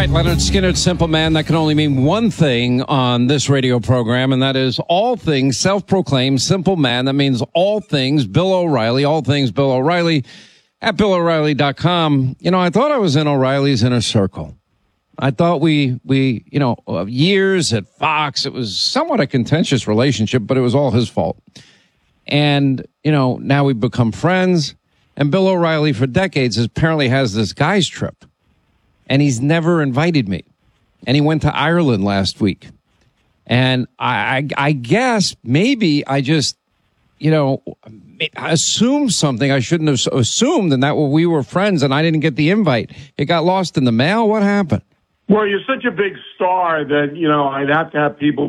right, Leonard Skinner, Simple Man. That can only mean one thing on this radio program, and that is all things self-proclaimed Simple Man. That means all things Bill O'Reilly, all things Bill O'Reilly at BillO'Reilly.com. You know, I thought I was in O'Reilly's inner circle. I thought we years at Fox, it was somewhat a contentious relationship, but it was all his fault. And, you know, now we've become friends. And Bill O'Reilly for decades apparently has this guy's trip. And he's never invited me. And he went to Ireland last week. And I guess maybe I just, you know, assumed something I shouldn't have assumed, and that we were friends and I didn't get the invite. It got lost in the mail. What happened? Well, you're such a big star that, you know, I'd have to have people.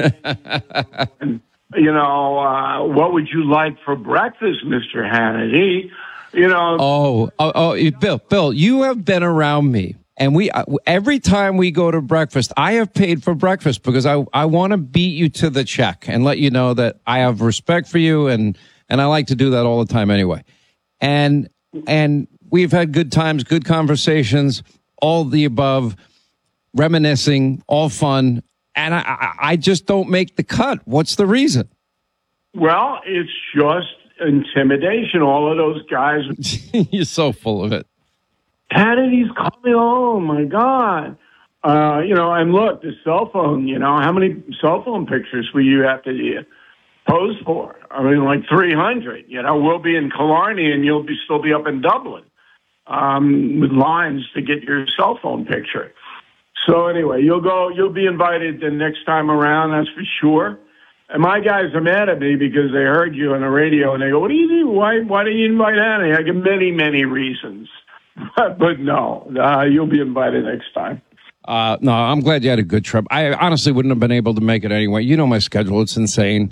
And, you know, what would you like for breakfast, Mr. Hannity? You know. Bill, you have been around me. And every time we go to breakfast, I have paid for breakfast because I want to beat you to the check and let you know that I have respect for you. And I like to do that all the time anyway. And we've had good times, good conversations, all the above, reminiscing, all fun. And I just don't make the cut. What's the reason? Well, it's just intimidation. All of those guys. You're so full of it. Hannity's coming. Oh my God. You know, and look, the cell phone, you know, how many cell phone pictures will you have to pose for? I mean, like 300, you know, we'll be in Killarney and you'll still be up in Dublin, with lines to get your cell phone picture. So anyway, you'll be invited the next time around. That's for sure. And my guys are mad at me because they heard you on the radio and they go, what do you do? Why didn't you invite Hannity? I give many reasons. But no, you'll be invited next time. No, I'm glad you had a good trip. I honestly wouldn't have been able to make it anyway. You know my schedule. It's insane.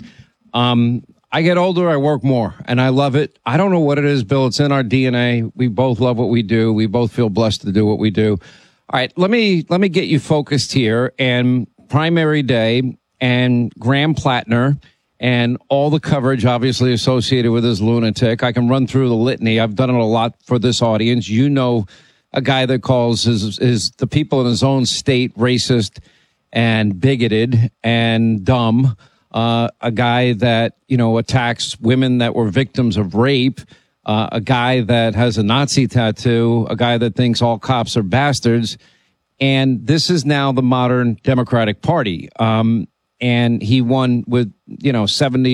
I get older, I work more, and I love it. I don't know what it is, Bill. It's in our DNA. We both love what we do. We both feel blessed to do what we do. All right, let me get you focused here. And primary day and Graham Plattner and all the coverage obviously associated with this lunatic. I can run through the litany. I've done it a lot for this audience. You know, a guy that calls the people in his own state racist and bigoted and dumb. A guy that, you know, attacks women that were victims of rape. A guy that has a Nazi tattoo. A guy that thinks all cops are bastards. And this is now the modern Democratic Party. And he won with, you know,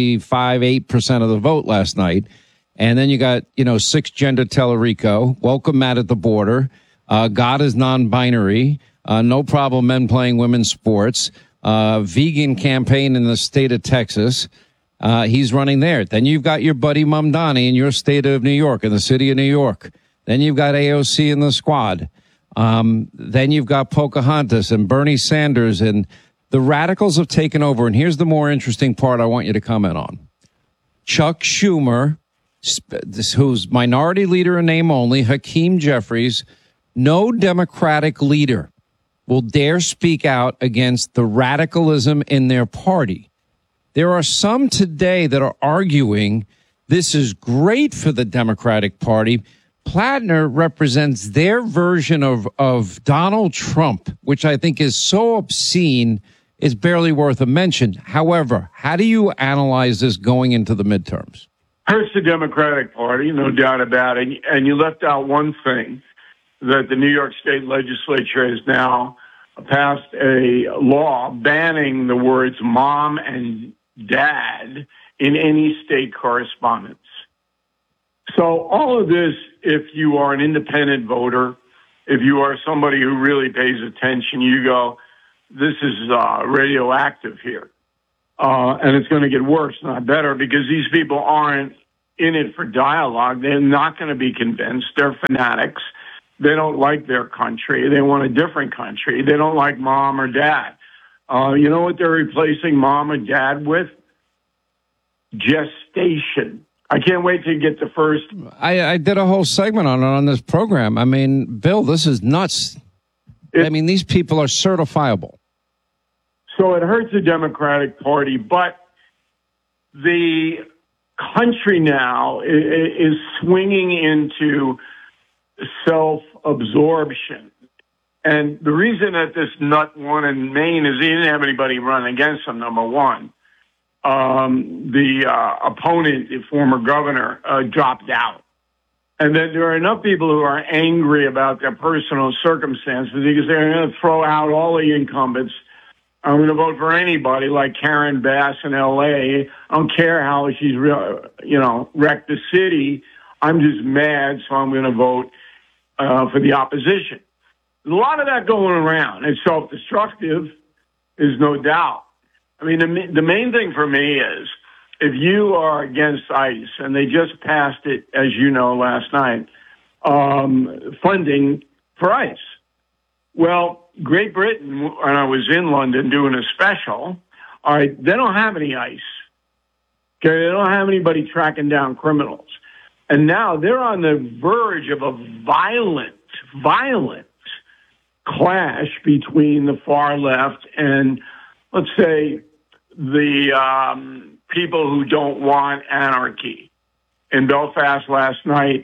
8% of the vote last night. And then you got, you know, 6-gender Tellerico, welcome Matt at the border, God is non-binary, no problem men playing women's sports, vegan campaign in the state of Texas. He's running there. Then you've got your buddy Mamdani in your state of New York, in the city of New York. Then you've got AOC in the squad. Then you've got Pocahontas and Bernie Sanders, and the radicals have taken over. And here's the more interesting part I want you to comment on. Chuck Schumer, who's minority leader in name only, Hakeem Jeffries, no Democratic leader will dare speak out against the radicalism in their party. There are some today that are arguing this is great for the Democratic Party. Plattner represents their version of Donald Trump, which I think is so obscene, it's barely worth a mention. However, how do you analyze this going into the midterms? Hurts the Democratic Party, no doubt about it. And you left out one thing, that the New York State Legislature has now passed a law banning the words mom and dad in any state correspondence. So all of this, if you are an independent voter, if you are somebody who really pays attention, you go, this is radioactive here. And it's going to get worse, not better, because these people aren't in it for dialogue. They're not going to be convinced. They're fanatics. They don't like their country. They want a different country. They don't like mom or dad. You know what they're replacing mom and dad with? Gestation. I can't wait to get the first. I did a whole segment on this program. I mean, Bill, this is nuts. I mean, these people are certifiable. So it hurts the Democratic Party, but the country now is swinging into self-absorption. And the reason that this nut won in Maine is he didn't have anybody run against him, number one. The opponent, the former governor, dropped out. And then there are enough people who are angry about their personal circumstances because they're going to throw out all the incumbents. I'm going to vote for anybody like Karen Bass in L.A. I don't care how she's, wrecked the city. I'm just mad, so I'm going to vote for the opposition. There's a lot of that going around. It's self-destructive, there's no doubt. I mean, the main thing for me is if you are against ICE, and they just passed it, as you know, last night, funding for ICE. Well, Great Britain, when I was in London doing a special, all right, they don't have any ICE. Okay, they don't have anybody tracking down criminals. And now they're on the verge of a violent clash between the far left and, let's say, the people who don't want anarchy. In Belfast last night,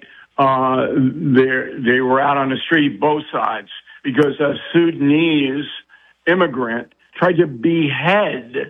they were out on the street, both sides, because a Sudanese immigrant tried to behead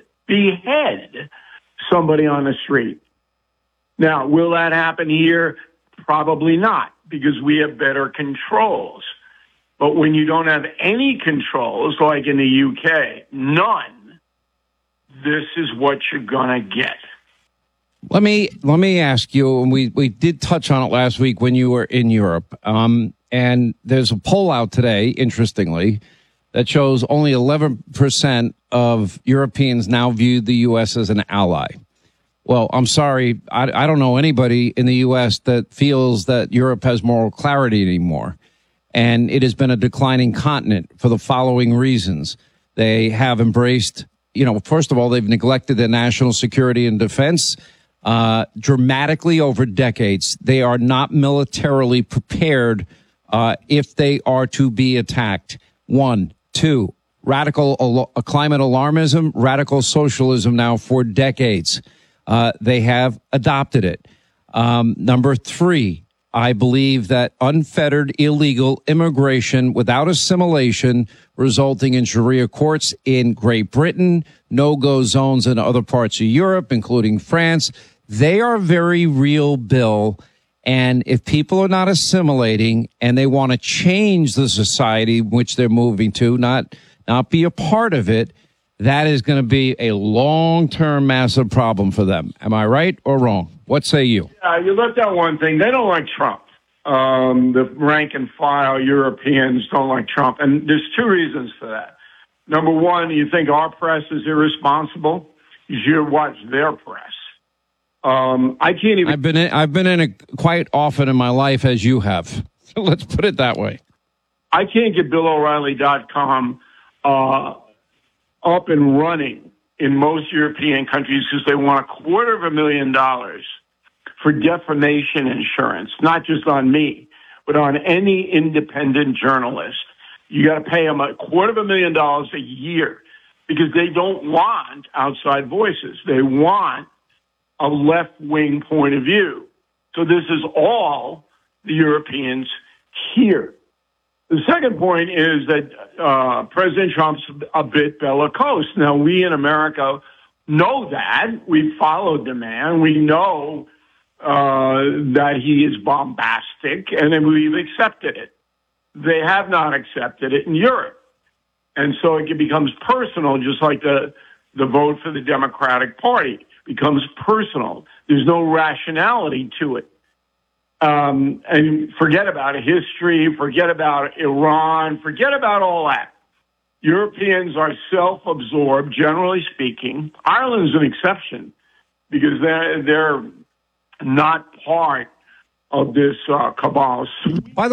somebody on the street. Now, will that happen here? Probably not, because we have better controls. But when you don't have any controls, like in the UK, none, this is what you're going to get. Let me ask you, and we did touch on it last week when you were in Europe, and there's a poll out today, interestingly, that shows only 11% of Europeans now view the U.S. as an ally. Well, I'm sorry, I don't know anybody in the U.S. that feels that Europe has moral clarity anymore. And it has been a declining continent for the following reasons. They have embraced, first of all, they've neglected their national security and defense dramatically over decades. They are not militarily prepared if they are to be attacked. 1, 2, radical climate alarmism, radical socialism now for decades. They have adopted it. Number 3, I believe that unfettered illegal immigration without assimilation resulting in Sharia courts in Great Britain, no-go zones in other parts of Europe, including France, they are very real, Bill. And if people are not assimilating and they want to change the society which they're moving to, not be a part of it, that is going to be a long-term massive problem for them. Am I right or wrong? What say you? You left out one thing. They don't like Trump. The rank and file Europeans don't like Trump. And there's 2 reasons for that. Number one, you think our press is irresponsible? You should watch their press. I can't even. I've been in it quite often in my life, as you have. So let's put it that way. I can't get BillO'Reilly.com up and running in most European countries because they want $250,000 for defamation insurance, not just on me, but on any independent journalist. You got to pay them $250,000 a year because they don't want outside voices. They want a left-wing point of view. So this is all the Europeans hear. The second point is that President Trump's a bit bellicose. Now, we in America know that. We've followed the man. We know that he is bombastic, and then we've accepted it. They have not accepted it in Europe. And so it becomes personal, just like the vote for the Democratic Party becomes personal. There's no rationality to it. And forget about history, forget about Iran, forget about all that. Europeans are self-absorbed, generally speaking. Ireland's an exception because they're not part of this cabal. By the